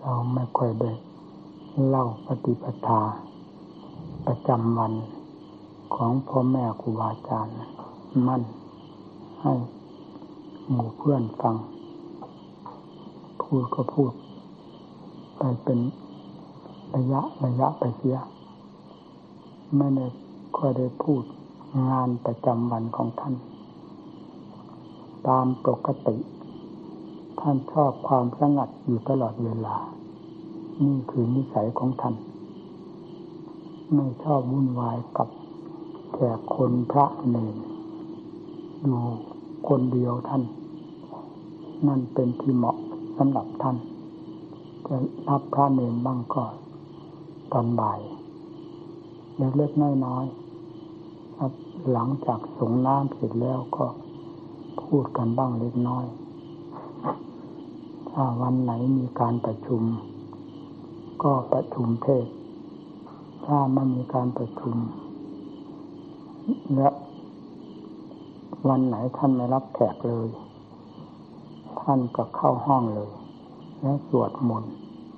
เราไม่ค่อยได้เล่าปฏิปทาประจำวันของพ่อแม่ครูบาอาจารย์มั่นให้หมู่เพื่อนฟังพูดก็พูดไปเป็นระยะไปเสียไม่ได้ค่อยได้พูดงานประจำวันของท่านตามปกติท่านชอบความสงัดอยู่ตลอดเวลานี่คือนิสัยของท่านไม่ชอบวุ่นวายกับแขกคนพระเนรอยู่คนเดียวท่านนั่นเป็นที่เหมาะสำหรับท่านจะรับพระเนรบ้างก็ตอนบ่ายเล็กๆน้อยๆครับหลังจากสงน้ำเสร็จแล้วก็พูดกันบ้างเล็กน้อยถ้าวันไหนมีการประชุมก็ประชุมเทศถ้าไม่มีการประชุมและวันไหนท่านไม่รับแขกเลยท่านก็เข้าห้องเลยและสวดมนต์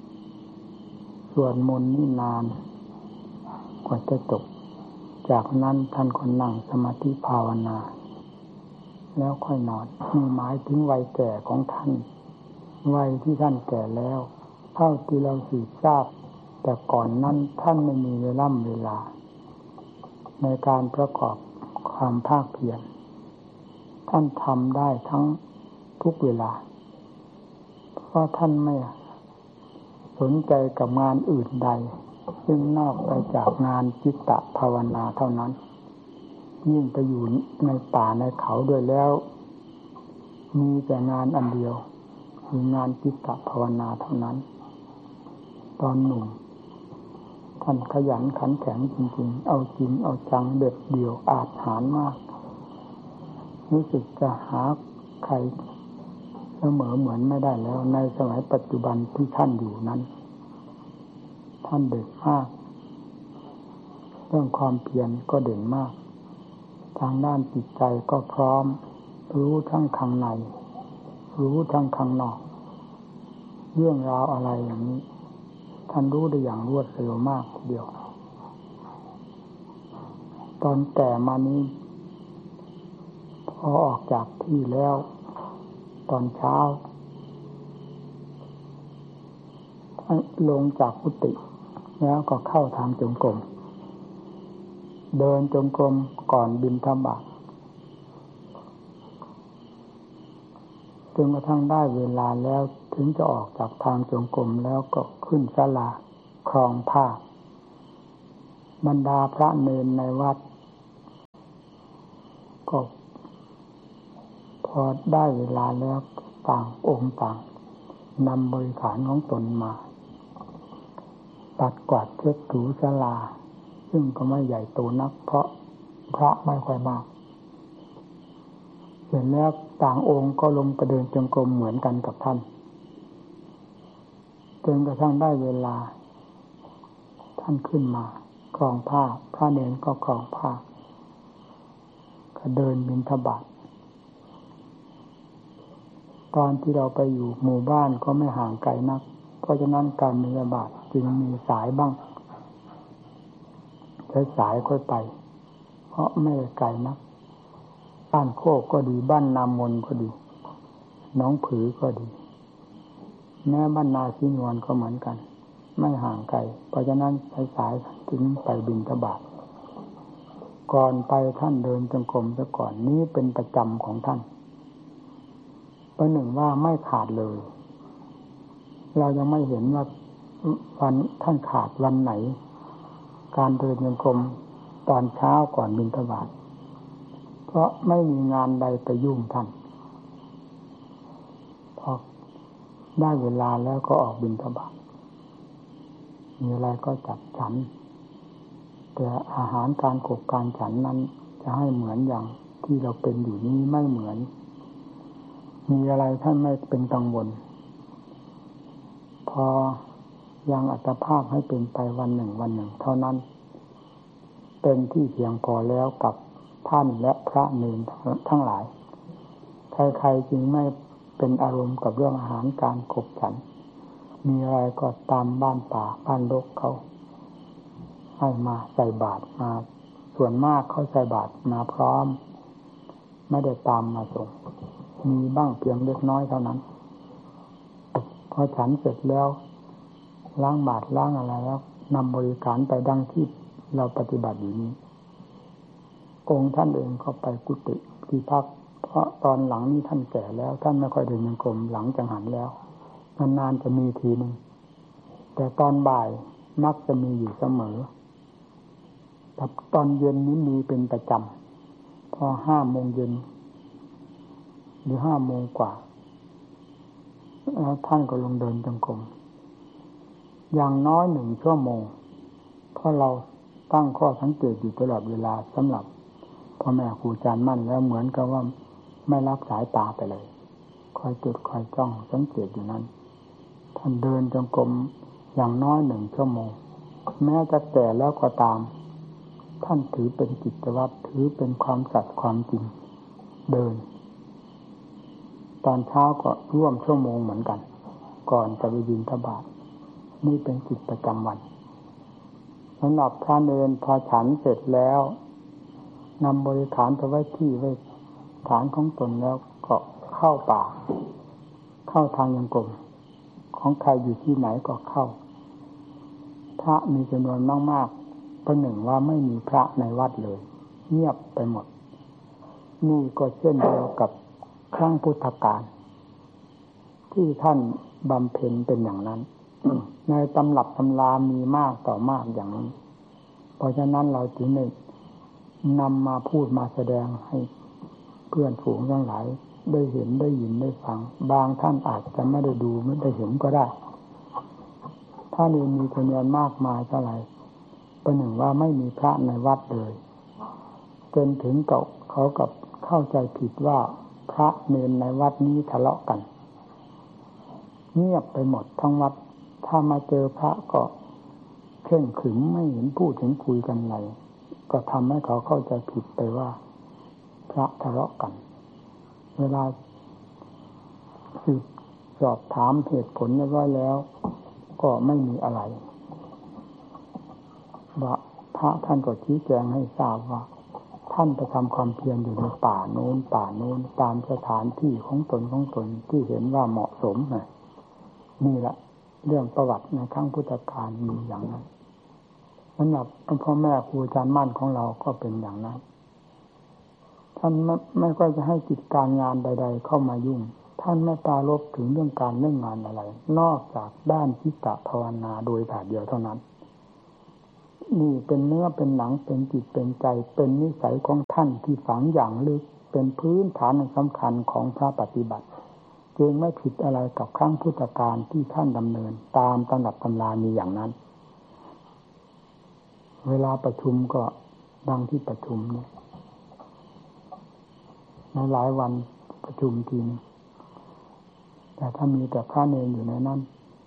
นี่นานกว่าจะจบจากนั้นท่านก็นั่งสมาธิภาวนาแล้วค่อยนอนมีหมายถึงวัยแก่ของท่านวัยที่ท่านแก่แล้วเท่าที่เราสืบทราบแต่ก่อนนั้นท่านไม่มีเวลาในการประกอบความภาคเพียรท่านทำได้ทั้งทุกเวลาเพราะท่านไม่สนใจกับงานอื่นใดซึ่งนอกไปจากงานจิตตภาวนาเท่านั้นยิ่งไปอยู่ในป่าในเขาด้วยแล้วมีแต่งานอันเดียวคืองานจิตตภาวนาเท่านั้นตอนหนุ่มท่านขยันขันแข็งจริงๆเอาจริงเอาจังเด็ดเดี่ยวอาจหาญมากรู้สึกจะหาใครเสมอเหมือนไม่ได้แล้วในสมัยปัจจุบันที่ท่านอยู่นั้นท่านเด่นมากเรื่องความเพียรก็เด่นมากทางด้านจิตใจก็พร้อมรู้ทั้งข้างในรู้ทั้งข้างนอกเรื่องราวอะไรอย่างนี้ท่านรู้ได้อย่างรวดเร็วมากทีเดียวตอนแก่มานี้พอออกจากที่แล้วตอนเช้าท่านลงจากกุฏิแล้วก็เข้าทางจงกรมเดินจงกรมก่อนบิณฑบาตจนกระทั่งได้เวลาแล้วถึงจะออกจากทางจงกรมแล้วก็ขึ้นศาลาครองผ้าบรรดาพระเณรในวัดก็พอได้เวลาแล้วต่างองค์ต่างนำบริขารของตนมาปัดกวาดเช็ดถูศาลาซึ่งก็ไม่ใหญ่โตนักเพราะพระไม่ค่อยมากเสร็จแล้วต่างองค์ก็ลงไปเดินจงกรมเหมือนกันกับท่านจนกระทั่งได้เวลาท่านขึ้นมาครองผ้าพระเณรก็ครองผ้าก็เดินบิณฑบาตตอนที่เราไปอยู่หมู่บ้านก็ไม่ห่างไกลนักเพราะฉะนั้นการบิณฑบาตจึงมีสายบ้างใช้สายค่อยไปเพราะไม่ไกลนักบ้านโคกก็ดีบ้านนามนก็ดีหนองผือก็ดีแม้บ้านนาชินวนก็เหมือนกันไม่ห่างไกลเพราะฉะนั้นสายถึงไปบิณฑบาตก่อนไปท่านเดินจงกรมซะก่อนนี้เป็นประจำของท่านประหนึ่งว่าไม่ขาดเลยเรายังไม่เห็นว่าวันท่านขาดวันไหนการเดินจงกรมตอนเช้าก่อนบิณฑบาตเพราะไม่มีงานใดไปยุ่งท่านพอได้เวลาแล้วก็ออกบิณฑบาตมีอะไรก็จัดฉันแต่อาหารการขบการฉันนั้นจะให้เหมือนอย่างที่เราเป็นอยู่นี้ไม่เหมือนมีอะไรท่านไม่เป็นกังวลพอยังอัตภาพให้เป็นไปวันหนึ่งเท่านั้นเป็นที่เพียงพอแล้วกับท่านและพระเณรทั้งหลายใครๆจึงไม่เป็นอารมณ์กับเรื่องอาหารการขบฉันมีอะไรก็ตามบ้านป่าบ้านรกเขาให้มาใส่บาตรมาส่วนมากเขาใส่บาตรมาพร้อมไม่ได้ตามมาส่งมีบ้างเพียงเล็กน้อยเท่านั้นพอฉันเสร็จแล้วล้างบาตรล้างอะไรแล้วนำบริการไปดังที่เราปฏิบัติอยู่นี้องค์ท่านเองก็ไปกุฏิที่พักเพราะตอนหลังนี้ท่านแก่แล้วท่านไม่ค่อยเดินจงกรมหลังจังหันแล้วนานๆจะมีทีนึงแต่ตอนบ่ายมักจะมีอยู่เสมอแต่ตอนเย็นนี้มีเป็นประจำพอ5 โมงเย็นหรือ5 โมงกว่าแล้วท่านก็ลงเดินจงกรมอย่างน้อย1 ชั่วโมงเพราะเราตั้งข้อสังเกตอยู่ตลอดเวลาสำหรับพ่อแม่ครูอาจารย์มั่นแล้วเหมือนกับว่าไม่รับสายตาไปเลยคอยจดคอยจ้องสังเกตอยู่นั้นท่านเดินจงกรมอย่างน้อย1 ชั่วโมงแม้จะแก่แล้วก็ตามท่านถือเป็นกิจวัตรถือเป็นความสัตย์ความจริงเดินตอนเช้าก็ร่วมชั่วโมงเหมือนกันก่อนจะไปบิณฑบาตนี่เป็นกิจประจำวันสำหรับพระเนรพอฉันเสร็จแล้วนำบริขารไปไว้ที่ไว้ฐานของตนแล้วก็เข้าป่าเข้าทางยังกรมของใครอยู่ที่ไหนก็เข้าพระมีจำนวนมากๆประหนึ่งว่าไม่มีพระในวัดเลยเงียบไปหมดนี่ก็เช่นเดียวกับครั้งพุทธกาลที่ท่านบำเพ็ญเป็นอย่างนั้น ในตำรับตำรามีมากต่อมากอย่างนี้เพราะฉะนั้นเราจึงได้นำมาพูดมาแสดงให้เพื่อนฝูงทั้งหลายได้เห็นได้ยินได้ฟังบางท่านอาจจะไม่ได้ดูไม่ได้เห็นก็ได้ถ้ามีจำนวนมากมายเท่าไหร่ประหนึ่งว่าไม่มีพระในวัดเลยจนถึงกับเขากับเข้าใจผิดว่าพระเนรในวัดนี้ทะเลาะกันเงียบไปหมดทั้งวัดถ้ามาเจอพระก็เคร่งขรึมไม่เห็นพูดถึงคุยกันอะไรก็ทำให้เขาเข้าใจผิดไปว่าพระทะเลาะกันเวลาสืบสอบถามเหตุผลเรียบร้อยแล้วก็ไม่มีอะไรว่าพระท่านก็ชี้แจงให้ทราบว่าท่านไปทำความเพียรอยู่ในป่าโน้นตามสถานที่ของตนที่เห็นว่าเหมาะสมนี่แหละเรื่องประวัติในครั้งพุทธกาลมีอย่างนั้นสำหรับพ่อแม่ครูอาจารย์มั่นของเราก็เป็นอย่างนั้นท่านไม่ก็จะให้กิจการงานใดๆเข้ามายุ่งท่านไม่ปรารภถึงเรื่องการเรื่องงานอะไรนอกจากด้านจิตภาวนาโดยแต่เดียวเท่านั้นนี่เป็นเนื้อเป็นหนังเป็นจิตเป็นใจเป็นนิสัยของท่านที่ฝังอย่างลึกเป็นพื้นฐานสำคัญของพระปฏิบัติจึงไม่ผิดอะไรกับครั้งพุทธกาลที่ท่านดำเนินตามตำรับตำรามีอย่างนั้นเวลาประชุมก็ดังที่ประชุมเนี่ยในหลายวันประชุมทีนึงแต่ถ้ามีแต่พระเนรอยู่ในนั้น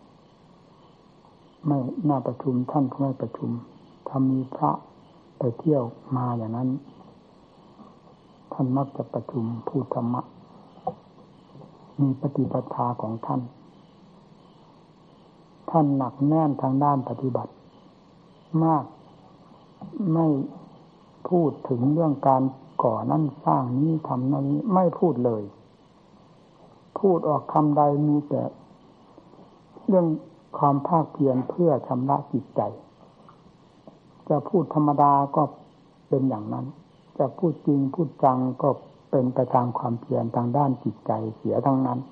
ไม่น่าประชุมท่านก็ไม่ประชุมถ้ามีพระไปเที่ยวมาอย่างนั้นท่านมักจะประชุมพูดธรรมะมีปฏิปทาของท่านหนักแน่นทางด้านปฏิบัติมากไม่พูดถึงเรื่องการก่อนั่นสร้างนี้ทำนั้นไม่พูดเลยพูดออกคำใดมีแต่เรื่องความภาคเพียรเพื่อชำระจิตใจจะพูดธรรมดาก็เป็นอย่างนั้นจะพูดจริงพูดจังก็เป็นไปตามความเพียรทางด้านจิตใจเสียทั้งนั้น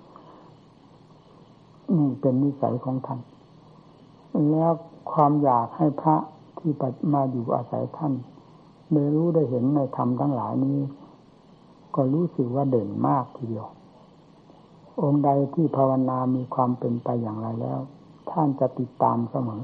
นี่เป็นนิสัยของท่านแล้วความอยากให้พระที่มาอยู่อาศัยท่านได้รู้ได้เห็นในธรรมทั้งหลายนี้ก็รู้สึกว่าเด่นมากทีเดียวองค์ใดที่ภาวนามีความเป็นไปอย่างไรแล้วท่านจะติดตามเสมอ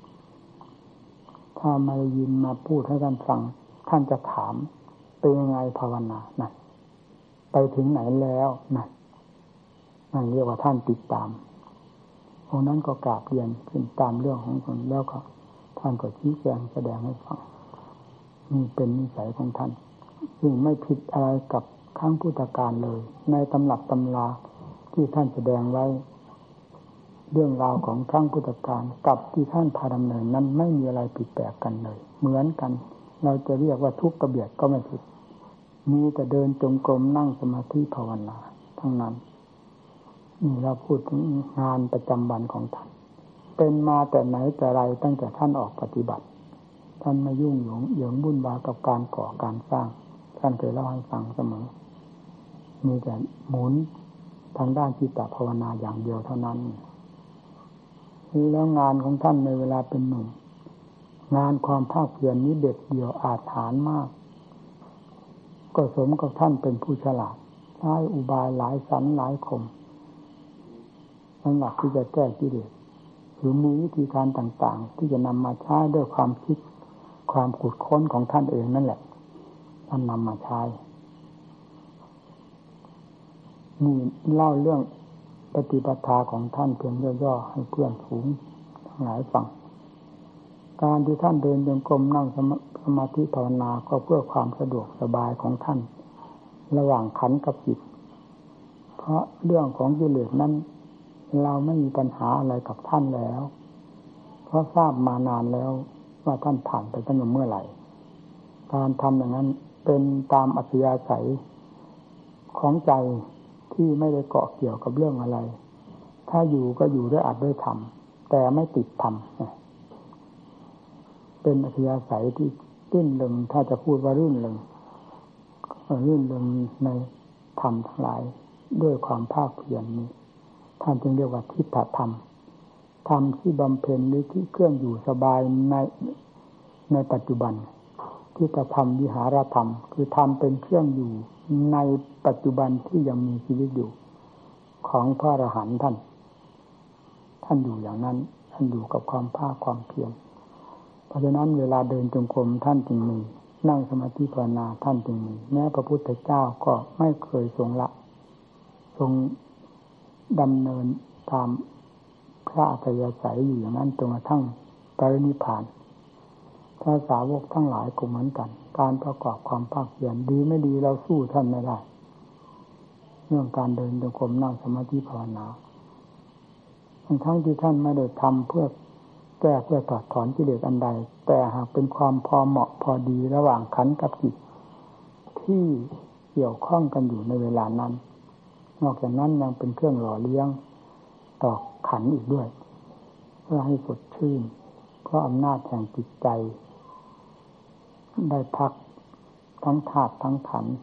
ถ้ามายินมาพูดให้ท่านฟังท่านจะถามเป็นยังไงภาวนานะไปถึงไหนแล้วนะนั่นเรียกว่าท่านติดตามองค์นั้นก็กราบเรียนขึ้นตามเรื่องของตนแล้วก็ท่านก็ชี้แจงแสดงให้ฟังนี่เป็นนิสัยของท่านซึ่งไม่ผิดอะไรกับครั้งพุทธกาลเลยในตำรับตำราที่ท่านแสดงไว้เรื่องราวของครั้งพุทธกาลกับที่ท่านพาดำเนินนั้นไม่มีอะไรผิดแปลกกันเลยเหมือนกันเราจะเรียกว่าทุกข์กระเบียดก็ไม่ผิดมีแต่เดินจงกรมนั่งสมาธิภาวนาทั้งนั้นนี่เราพูดถึงงานประจำวันของท่านเป็นมาแต่ไหนแต่ไรตั้งแต่ท่านออกปฏิบัติท่านไม่ยุ่งเหยิงวุ่นวายกับการก่อการสร้างท่านเคยเล่าให้ฟังเสมอมีแต่หมุนทางด้านจิตตภาวนาอย่างเดียวเท่านั้นแล้วงานของท่านในเวลาเป็นหนุ่มงานความภาคเพียรนี้เด็ดเดี่ยวอาถรรพ์มากก็สมกับท่านเป็นผู้ฉลาดใช้อุบายหลายสันหลายคมสำหรับที่จะแก้กิเลสหรือมีวิธีการต่างๆที่จะนำมาใช้ด้วยความคิดความขุดค้นของท่านเองนั่นแหละท่านนำมาใช้นี่เล่าเรื่องปฏิปทาของท่านเพียงย่อๆให้เพื่อนฝูงทั้งหลายฟังการที่ท่านเดินจงกรมนั่งสมาธิภาวนาก็เพื่อความสะดวกสบายของท่านระหว่างขันธ์กับจิตเพราะเรื่องของกิเลสนั้นเราไม่มีปัญหาอะไรกับท่านแล้วเพราะทราบมานานแล้วว่าท่านผ่านไปตั้งแต่เมื่อไหร่การทำอย่างนั้นเป็นตามอัธยาศัยของใจที่ไม่ได้เกาะเกี่ยวกับเรื่องอะไรถ้าอยู่ก็อยู่ด้วยอัดด้วยธรรมแต่ไม่ติดธรรมเป็นอัธยาศัยที่รื่นเริงถ้าจะพูดว่ารื่นเริงในธรรมทั้งหลายด้วยความภาคเพียรนี้ท่านจึงเรียกว่าทิฏฐธรรมธรรมที่บำเพ็ญหรือที่เครื่องอยู่สบายในปัจจุบันทิฏฐธรรมวิหารธรรมคือธรรมเป็นเครื่องอยู่ในปัจจุบันที่ยังมีชีวิตอยู่ของพระอรหันต์ท่านอยู่อย่างนั้นท่านอยู่กับความภาคความเพียรเพราะฉะนั้นเวลาเดินจงกรมท่านจึงมีนั่งสมาธิภาวนาท่านจึงมีแม้พระพุทธเจ้าก็ไม่เคยทรงละทรงดำเนินตามพระอัธยาศัยอยู่อย่างนั้นจนกระทั่งปรินิพพานพระสาวกทั้งหลายก็เหมือนกันการประกอบความภาคเพียรดีไม่ดีเราสู้ท่านไม่ได้เรื่องการเดินจงกรมนั่งสมาธิภาวนาทั้งที่ท่านไม่ได้ทำเพื่อแก้เพื่อถอดถอนกิเลสอันใดแต่หากเป็นความพอเหมาะพอดีระหว่างขันธ์กับจิตที่เกี่ยวข้องกันอยู่ในเวลานั้นนอกจากนั้นยังเป็นเครื่องหล่อเลี้ยงต่อขันธ์อีกด้วยเพื่อให้สดชื่นเพราะอำนาจแห่งจิตใจได้พักทั้งธาตุทั้งขันธ์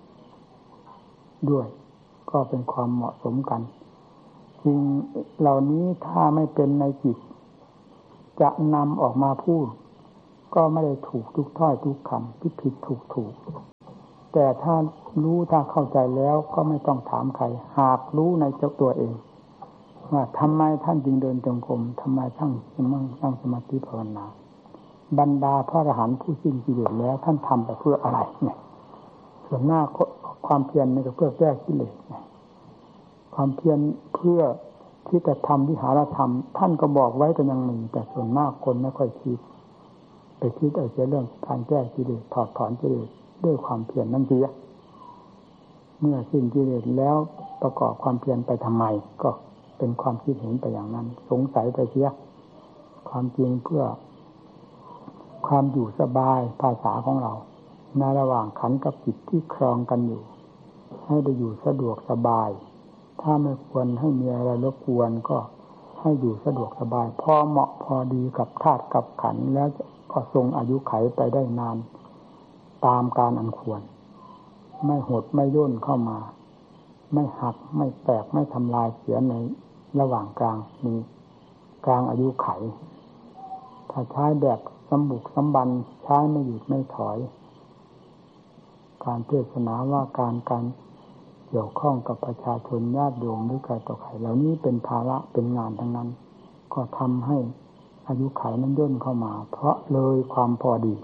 ด้วยก็เป็นความเหมาะสมกันสิ่งเหล่านี้ถ้าไม่เป็นในจิตจะนำออกมาพูดก็ไม่ได้ถูกทุกถ้อยทุกคำผิดถูกแต่ถ้ารู้ถ้าเข้าใจแล้วก็ไม่ต้องถามใครหากรู้ในเจ้าตัวเองว่าทำไมท่านจึงเดินจงกรมทำไมท่านนั่งสมาธิภาวนาบรรดาพระอรหันต์ผู้สิ้นกิเลสแล้วท่านทำไปเพื่ออะไรเนี่ยส่วนหน้าความเพียรนี่ก็เพื่อแก้กิเลสความเพียรเพื่อที่จะทำวิหารธรรมท่านก็บอกไว้ก็ยังมีแต่ส่วนมากคนไม่ค่อยคิดไปคิดเอาเรื่องการแก้กิเลสถอดถอนกิเลสด้วยความเพียรนั่นเสียเมื่อสิ้นกิเลสแล้วประกอบความเพียรไปทำไมก็เป็นความคิดเห็นไปอย่างนั้นสงสัยไปเสียความจริงเพื่อความอยู่สบายภาษาของเราในระหว่างขันธ์กับจิตที่ครองกันอยู่ให้ได้อยู่สะดวกสบายถ้าไม่ควรให้มีอะไรรบกวนก็ให้อยู่สะดวกสบายพอเหมาะพอดีกับธาตุกับขันธ์แล้วก็ทรงอายุไขไปได้นานตามการอันควรไม่หดไม่ย่นเข้ามาไม่หักไม่แตกไม่ทำลายเสียในระหว่างกลางนี้กลางอายุไขถ้าใช้แบบสมบุกสมบันใช้ไม่หยุดไม่ถอยการเทศนาว่าการเกี่ยวข้องกับประชาชนญาติโยมหรือใครต่อใครเหล่านี้เป็นภาระเป็นงานทั้งนั้นก็ทำให้อายุไขนั้นย่นเข้ามาเพราะเลยความพอดี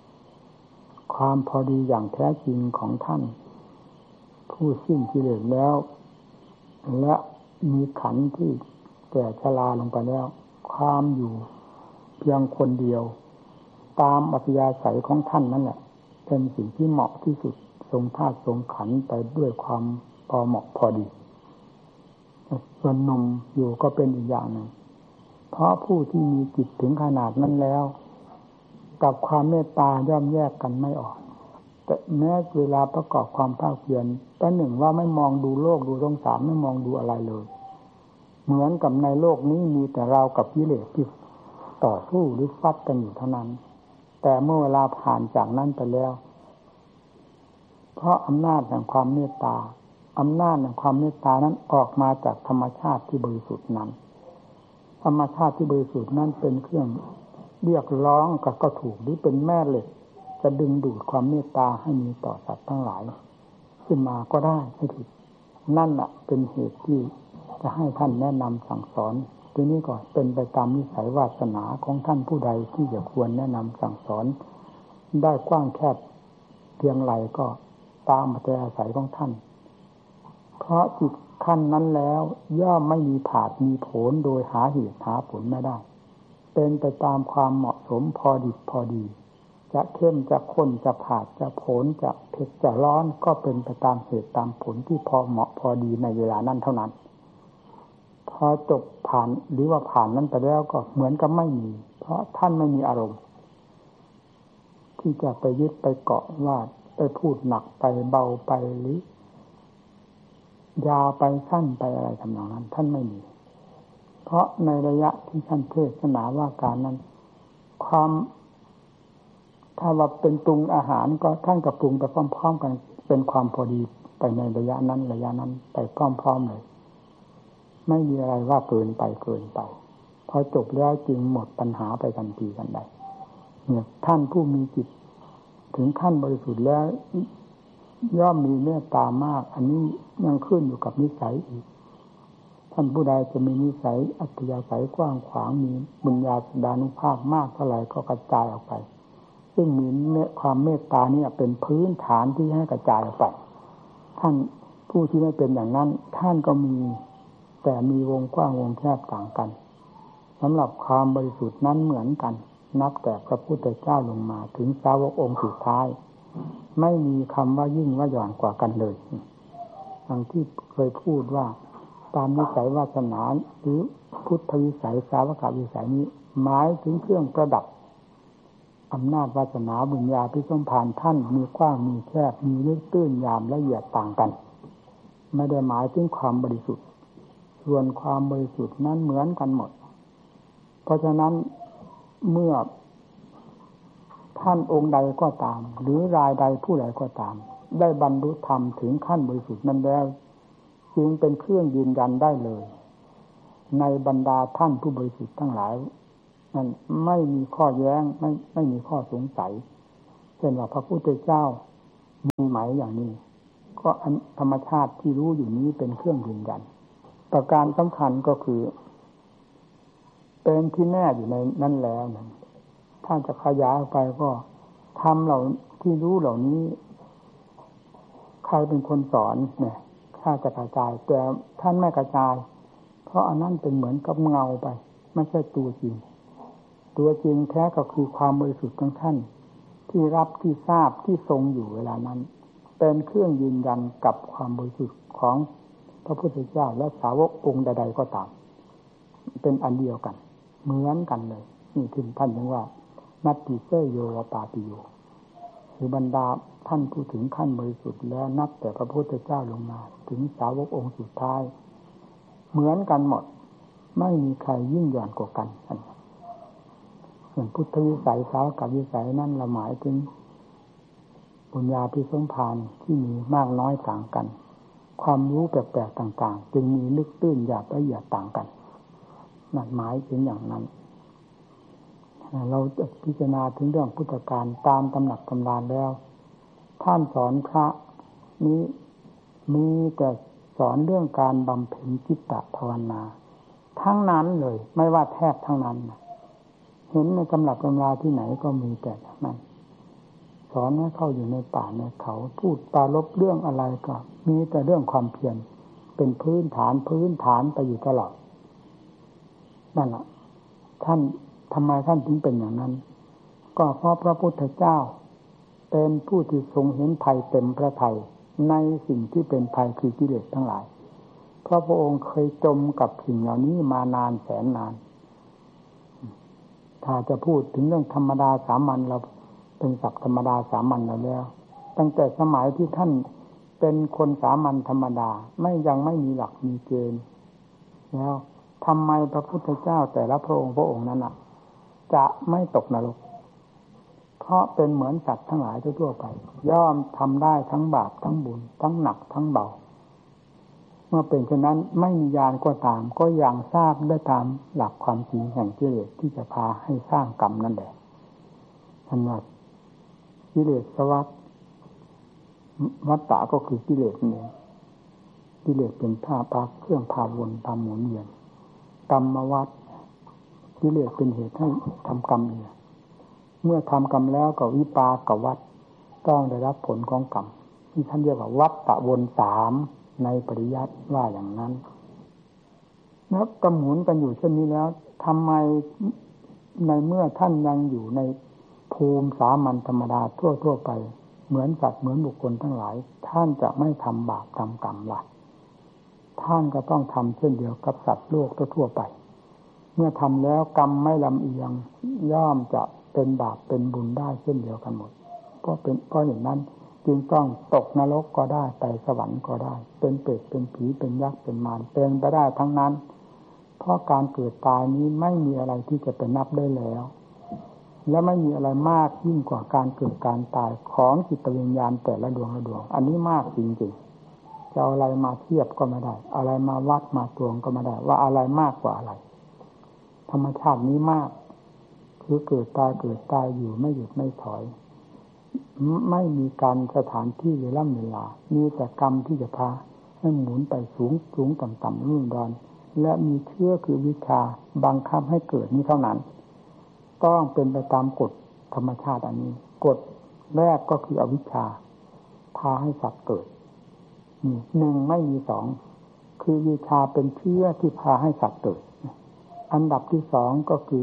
อย่างแท้จริงของท่านผู้สิ้นกิเลสแล้วและมีขันธ์ที่แก่ชราลงไปแล้วความอยู่เพียงคนเดียวตามอัธยาศัยของท่านนั่นแหละเป็นสิ่งที่เหมาะที่สุดทรงธาตุทรงขันธ์ไปด้วยความพอเหมาะพอดีส่วนหนุ่มอยู่ก็เป็นอีกอย่างหนึ่งเพราะผู้ที่มีจิตถึงขนาดนั้นแล้วกับความเมตตาย่อมแยกกันไม่ออกแต่แม้เวลาประกอบความภาคเพียรประหนึ่งว่าไม่มองดูโลกดูสงสารไม่มองดูอะไรเลยเหมือนกับในโลกนี้มีแต่เรากับกิเลสที่ต่อสู้หรือฟัดกันอยู่เท่านั้นแต่เมื่อเวลาผ่านจากนั้นไปแล้วเพราะอำนาจแห่งความเมตตาอำนาจแห่งความเมตตานั้นออกมาจากธรรมชาติที่บริสุทธิ์นั้นธรรมชาติที่บริสุทธิ์นั้นเป็นเครื่องเรียกร้องก็ถูกหรือเป็นแม่เหล็กจะดึงดูดความเมตตาให้มีต่อสัตว์ทั้งหลายขึ้นมาก็ได้ให้ผิดนั่นแหละเป็นเหตุที่จะให้ท่านแนะนำสั่งสอนทีนี้ก็เป็นไปตามนิสัยวาสนาของท่านผู้ใดที่จะควรแนะนำสั่งสอนได้กว้างแคบเพียงไรก็ตามอัธยาศัยของท่านเพราะจิตขั้นนั้นแล้วย่อมไม่มีผาดมีโผลโดยหาเหตุหาผลไม่ได้เป็นไปตามความเหมาะสมพอดิบพอดีจะเข้มจะข้นจะผาดจะโผลจะเผ็ดจะร้อนก็เป็นไปตามเหตุตามผลที่พอเหมาะพอดีในเวลานั้นเท่านั้นพอจบผ่านหรือว่าผ่านนั้นไปแล้วก็เหมือนกับไม่มีเพราะท่านไม่มีอารมณ์ที่จะไปยึดไปเกาะว่าไปพูดหนักไปเบาไปหรือยาวไปสั้นไปอะไรทำนองนั้นท่านไม่มีเพราะในระยะที่ท่านเทศนาว่าการนั้นความถ้าว่าเป็นปรุงอาหารก็ท่านกับปรุงไปพร้อมๆกันเป็นความพอดีไปในระยะนั้นไปพร้อมๆเลยไม่มีอะไรว่าเกินไปพอจบแล้วจึงหมดปัญหาไปทันทีกันใดเนี่ยท่านผู้มีจิตถึงขั้นบริสุทธิ์แล้วย่อมมีเมตตามากอันนี้ยังขึ้นอยู่กับนิสัยอีกท่านผู้ใดจะมีนิสัยอัธยาศัยกว้างขวางมีบุญญาธิดานุภาพมากเท่าไหร่ก็กระจายออกไปซึ่งมีความเมตตานี่เป็นพื้นฐานที่ให้กระจายออกไปท่านผู้ที่ไม่เป็นอย่างนั้นท่านก็มีแต่มีวงกว้างวงแคบต่างกันสำหรับความบริสุทธิ์นั้นเหมือนกันนับแต่พระพุทธเจ้าลงมาถึงสาวกองค์สุดท้ายไม่มีคำว่ายิ่งว่าหย่อนกว่ากันเลยอย่างที่เคยพูดว่าตามนิสัยวาสนาหรือพุทธวิสัยสาวกวิสัยนี้หมายถึงเครื่องประดับอำนาจวาสนาบุญญาภิสมภารท่านมีกว้างมีแคบมีลึกตื้นยามละเอียดต่างกันไม่ได้หมายถึงความบริสุทธิ์ส่วนความบริสุทธิ์นั้นเหมือนกันหมดเพราะฉะนั้นเมื่อท่านองค์ใดก็ตามหรือรายใดผู้ใดก็ตามได้บรรลุธรรมถึงขั้นบริสุทธิ์นั้นแล้วจึงเป็นเครื่องยืนยันได้เลยในบรรดาท่านผู้บริสุทธิ์ทั้งหลายนั้นไม่มีข้อแย้งไม่มีข้อสงสัยเช่นว่าพระพุทธเจ้ามีไหมอย่างนี้ก็ธรรมชาติที่รู้อยู่นี้เป็นเครื่องยืนยันประการสำคัญก็คือเป็นที่แน่อยู่ในนั้นแล้วนะถ้าจะขยายไปก็ทำเหล่าที่รู้เหล่านี้ใครเป็นคนสอนเนี่ยถ้าจะกระจายแต่ท่านไม่กระจายเพราะอันนั้นเป็นเหมือนกับเงาไปไม่ใช่ตัวจริงแท้ก็คือความบริสุทธิ์ของท่านที่รับที่ทราบที่ทรงอยู่เวลานั้นเป็นเครื่องยืนยันกับความบริสุทธิ์ของพระพุทธเจ้าและสาวกองค์ใดๆก็ตามเป็นอันเดียวกันเหมือนกันเลยนี่ถึงท่านยังว่านัตติเสยโยวปาติโยคือบรรดาท่านผู้ถึงขั้นบริสุทธิ์แล้วนับแต่พระพุทธเจ้าลงมาถึงสาวกองค์สุดท้ายเหมือนกันหมดไม่มีใครยิ่งหย่อนกว่ากันส่วนพุทธวิสัยสาวกวิสัยนั่นละหมายถึงบุญญาภิสมภารที่มีมากน้อยต่างกันความรู้แปลกๆต่างๆจึงมีลึกตื้นหยาบละเอียดต่างกันนั่นหมายถึงอย่างนั้นเราจะพิจารณาถึงเรื่องพุทธการตามตำหนักตำราแล้วท่านสอนพระนี้มีแต่สอนเรื่องการบำเพ็ญจิตตภาวนาทั้งนั้นเลยไม่ว่าแทบทั้งนั้นเห็นในตำหนักตำราที่ไหนก็มีแต่นั้นสอนให้เข้าอยู่ในป่าในเขาพูดปรารภเรื่องอะไรก็มีแต่เรื่องความเพียรเป็นพื้นฐานไปอยู่ตลอดนั่นแหละท่านทำไมท่านถึงเป็นอย่างนั้นก็เพราะพระพุทธเจ้าเป็นผู้ที่ทรงเห็นภัยเต็มพระทัยในสิ่งที่เป็นภัยคือกิเลสทั้งหลายพราะพระองค์เคยจมกับสิ่งเหล่านี้มานานแสนนานถ้าจะพูดถึงเรื่องธรรมดาสามัญเราเป็นศักดิ์ธรรมดาสามัญแล้วตั้งแต่สมัยที่ท่านเป็นคนสามัญธรรมดายังไม่มีหลักมีเกณฑ์แล้วทำไมพระพุทธเจ้าแต่ละพระองค์นั้นจะไม่ตกนรกเพราะเป็นเหมือนสัตว์ทั้งหลายทั่วไปย่อมทำได้ทั้งบาปทั้งบุญทั้งหนักทั้งเบาเมื่อเป็นเช่นนั้นไม่มีญาณก็ตามก็ยังทราบได้ตามหลักความจริงแห่งกิเลสที่จะพาให้สร้างกรรมนั่นแหละท่านว่ากิเลสวัฏฏะก็คือกิเลสนี่กิเลสเป็นผ้าปาเครื่องพาวนพาหมุนเวียนกรรมวัฏกิเลสเป็นเหตุให้ทำกรรมเนี่ยเมื่อทำกรรมแล้วก็วิปากวัฏต้องได้รับผลของกรรมที่ท่านเรียกว่าวัฏฏะวนสามในปริยัติว่าอย่างนั้นแล้วกำหมุนกันอยู่เช่นนี้แล้วทำไมในเมื่อท่านยังอยู่ในภูมิสามัญธรรมดาทั่วไปเหมือนสัตว์เหมือนบุคคลทั้งหลายท่านจะไม่ทำบาปทำกรรมล่ะท่านก็ต้องทำเช่นเดียวกับสัตว์โลกทั่วไปเมื่อทำแล้วกรรมไม่ลำเอียงย่อมจะเป็นบาปเป็นบุญได้เช่นเดียวกันหมดเพราะอย่างนั้นจึงต้องตกนรกก็ได้ไปสวรรค์ก็ได้เป็นเปรตเป็นผีเป็นยักษ์เป็นมารเป็นไปได้ทั้งนั้นเพราะการเกิดตายนี้ไม่มีอะไรที่จะเป็นนับได้แล้วและไม่มีอะไรมากยิ่งกว่าการเกิดการตายของจิตวิญญาณแต่ละดวงละดวงอันนี้มากจริงๆจะเอาอะไรมาเทียบก็ไม่ได้อะไรมาวัดมาตวงก็ไม่ได้ว่าอะไรมากกว่าอะไรธรรมชาตินี้มากคือเกิดตายอยู่ไม่หยุดไม่ถอยไม่มีการสถานที่เวลามีแต่กรรมที่จะพาให้หมุนไปสูงต่ำรุ่มดอนและมีเชื้อคือวิชาบังคับให้เกิดนี้เท่านั้นต้องเป็นไปตามกฎธรรมชาติอันนี้กฎแรกก็คืออวิชชาพาให้สัตว์เกิดหนึ่งไม่มีสองคือวิชาเป็นเชื้อที่พาให้สัตว์เกิดอันดับที่สองก็คื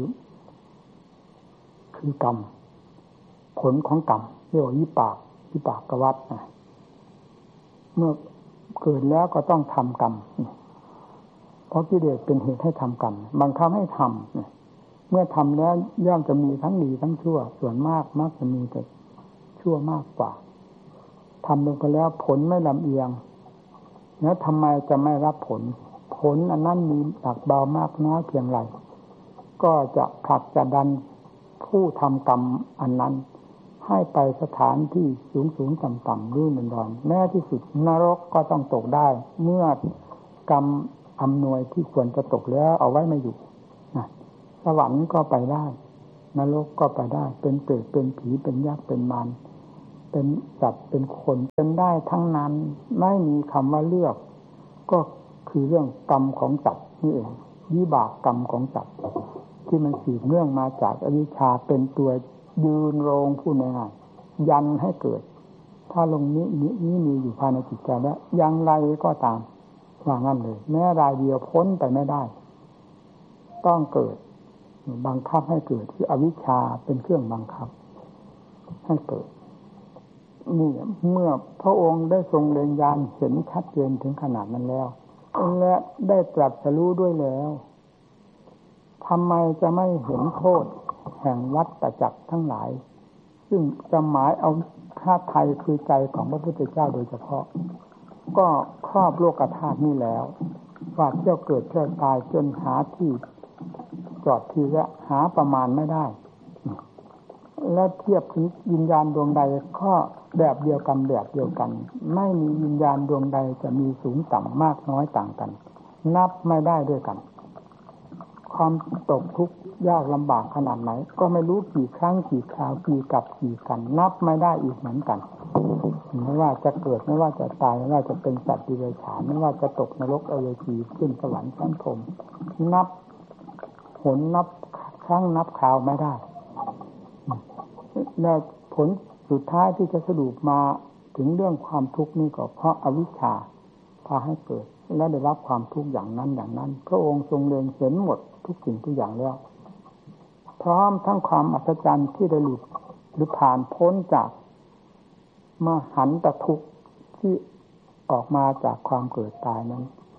อกรรมผลของกรรมเรียกว่าวิปากวัฏเมื่อเกิดแล้วก็ต้องทำกรรมเพราะกิเลสเป็นเหตุให้ทำกรรมบังคับให้ทำเมื่อทำแล้วย่อมจะมีทั้งดีทั้งชั่วส่วนมากมักจะมีแต่ชั่วมากกว่าทำลงไปแล้วผลไม่ลำเอียงแล้วทำไมจะไม่รับผลอันนั้นมีหนักเบามากน้อยเพียงไรก็จะผลักจะดันผู้ทำกรรมอันนั้นให้ไปสถานที่สูงต่ำรุ่มดอนแม้ที่สุดนรกก็ต้องตกได้เมื่อกรรมอำนวยที่ควรจะตกแล้วเอาไว้ไม่อยู่สวรรค์ก็ไปได้นรกก็ไปได้เป็นเปรตเป็นผีเป็นยักษ์เป็นมารเป็นสัตว์เป็นคนเป็นได้ทั้งนั้นไม่มีคำว่าเลือกก็คือเรื่องกรรมของสัตว์นี่เองวิบากกรรมของสัตว์ที่มันสืบเนื่องมาจากอวิชชาเป็นตัวยืนโรงผู้ง่ายๆยันให้เกิดถ้าลงนี้มีอยู่ภายในจิตใจแล้วอย่างไรก็ตามว่างั้นเลยแม้รายเดียวพ้นไปไม่ได้ต้องเกิดบังคับให้เกิดคืออวิชชาเป็นเครื่องบังคับให้เกิดนี่เมื่อพระองค์ได้ทรงเล็งญาณเห็นชัดเจนถึงขนาดนั้นแล้วและได้ตรัสรู้ด้วยแล้วทำไมจะไม่เห็นโทษแห่งวัฏจักรทั้งหลายซึ่งจะหมายเอาธาตุไทยคือใจของพระพุทธเจ้าโดยเฉพาะก็ครอบโลกธาตุนี้แล้วว่าเที่ยวเกิดเที่ยวตายจนหาที่จอดทีละหาประมาณไม่ได้และเทียบถึงวิญญาณดวงใดก็แบบเดียวกันไม่มีวิญญาณดวงใดจะมีสูงต่ำมากน้อยต่างกันนับไม่ได้ด้วยกันความตกทุกข์ยากลำบากขนาดไหนก็ไม่รู้กี่ครั้งกี่คราวกี่กับกี่กันนับไม่ได้อีกเหมือนกันไม่ว่าจะเกิดไม่ว่าจะตายไม่ว่าจะเป็นสัตว์ดิเรกชันไม่ว่าจะตกนรกอเวจีขึ้นสวรรค์ชั้นพรหมนับผลนับครั้งนับคราวไม่ได้และผลสุดท้ายที่จะสรุปมาถึงเรื่องความทุกข์นี่ก็เพราะอวิชชาพาให้เกิดและได้รับความทุกข์อย่างนั้นพระองค์ทรงเล็งเห็นหมดทุกสิ่งทุกอย่างแล้วพร้อมทั้งความอัศจรรย์ที่ได้หลุดหรือผ่านพ้นจากมหันตทุกข์ที่ออกมาจากความเกิดตายนั้น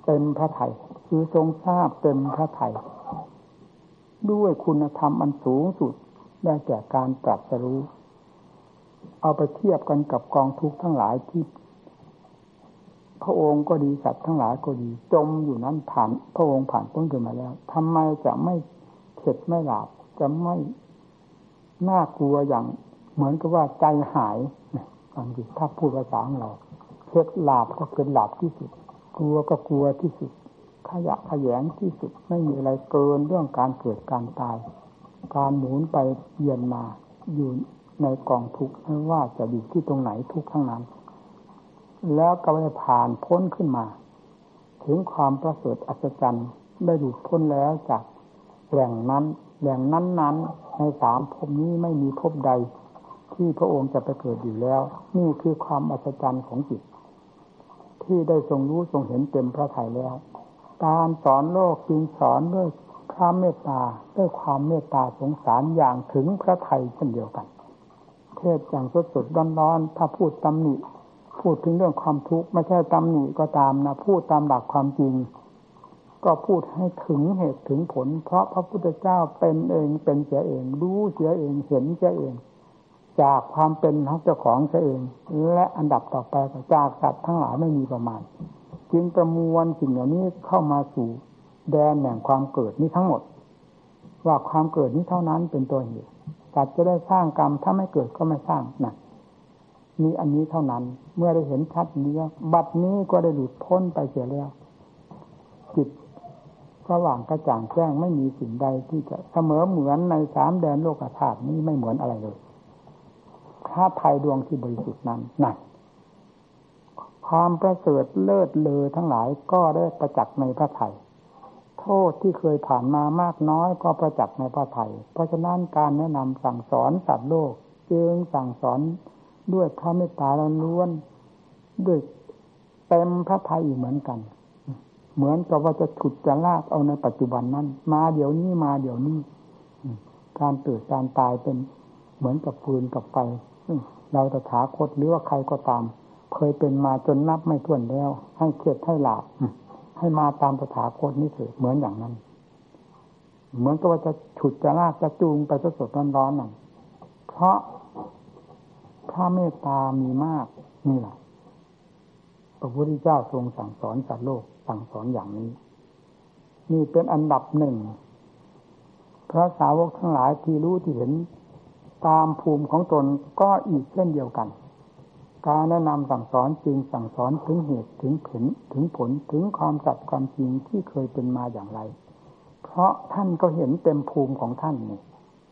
เต็มพระทัยคือทรงทราบเต็มพระทัยด้วยคุณธรรมอันสูงสุดได้แก่การตรัสรู้เอาไปเทียบกันกับกองทุกข์ทั้งหลายที่พระองค์ก็ดีสัตว์ทั้งหลายก็ดีจมอยู่นั้นผ่านพระองค์ผ่านพ้นขึ้นมาแล้วทำไมจะไม่เข็ดไม่หลาบจะไม่น่ากลัวอย่างเหมือนกับว่าใจหายฟังดิถ้าพูดภาษาของเราเข็ดหลาบก็เข็ดหลาบที่สุดกลัวก็กลัวที่สุดขยะแขยงที่สุดไม่มีอะไรเกินเรื่องการเกิดการตายการหมุนไปเวียนมาอยู่ในกองทุกข์ไม่ว่าจะอยู่ที่ตรงไหนทุกข์ทั้งนั้นแล้วก็ได้ผ่านพ้นขึ้นมาถึงความประเสริฐอัศจรรย์ได้หลุดพ้นแล้วจากแหล่งนั้นในสามภพนี้ไม่มีภพใดที่พระองค์จะไปเกิดอยู่แล้วนี่คือความอัศจรรย์ของจิตที่ได้ทรงรู้ทรงเห็นเต็มพระทัยแล้วการสอนโลกจึงสอนด้วยพระเมตตาด้วยความเมตตาสงสารอย่างถึงพระทัยเช่นเดียวกันเทศอย่างสดๆร้อนๆถ้าพูดตำหนิพูดถึงเรื่องความทุกข์ไม่ใช่ตำหนิก็ตามนะพูดตามหลักความจริงก็พูดให้ถึงเหตุถึงผลเพราะพระพุทธเจ้าเป็นเองเป็นเสียเองรู้เสียเองเห็นเสียเองจากความเป็นของเจ้าของเสียเองและอันดับต่อไปก็จากสัตว์ทั้งหลายไม่มีประมาณจึงประมวลสิ่งเหล่านี้เข้ามาสู่แดนแห่งความเกิดนี้ทั้งหมดว่าความเกิดนี้เท่านั้นเป็นตัวเหตุสัตว์จะได้สร้างกรรมถ้าไม่เกิดก็ไม่สร้างนั่นมีอันนี้เท่านั้นเมื่อได้เห็นชัดนี้บัดนี้ก็ได้หลุดพ้นไปเสียแล้วจิตสว่างกระจ่างแจ้งไม่มีสิ่งใดที่จะเสมอเหมือนในสามแดนโลกธาตุนี้ไม่เหมือนอะไรเลยพระทัยดวงที่บริสุทธิ์นั้นนั่นความประเสริฐเลิศเลอทั้งหลายก็ได้ประจักษ์ในพระทัยโทษที่เคยผ่านมามากน้อยก็ประจักษ์ในพระทัยเพราะฉะนั้นการแนะนำสั่งสอนสัตว์โลกจึงสั่งสอนด้วยพระเมตตาล้วนด้วยเต็มพระทัยอีกเหมือนกันเหมือนกับว่าจะฉุดจะลากเอาในปัจจุบันนั้นมาเดี๋ยวนี้มาเดี๋ยวนี้การเกิดการตายเป็นเหมือนกับฟืนกับไฟเราตถาคตหรือว่าใครก็ตามเคยเป็นมาจนนับไม่ถ้วนแล้วให้เข็ดให้หลาบให้มาตามตถาคตนี้เถิดเหมือนอย่างนั้นเหมือนกับว่าจะฉุดจะลากจะจูงไปสดๆร้อนๆนั่นเพราะพระเมตตามีมากนี่แหละพระพุทธเจ้าทรงสั่งสอนสัตว์โลกสั่งสอนอย่างนี้นี่เป็นอันดับหนึ่งพระสาวกทั้งหลายที่รู้ที่เห็นตามภูมิของตนก็อีกเช่นเดียวกันการแนะนำสั่งสอนจริงสั่งสอนถึงเหตุถึงผลถึงความสัตย์ความจริงที่เคยเป็นมาอย่างไรเพราะท่านก็เห็นเต็มภูมิของท่านนี่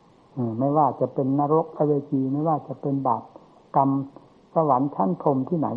ไม่ว่าจะเป็นนรกอเวจีไม่ว่าจะเป็นบาปกรรมสวรรค์ชั้นพรหมที่ไหน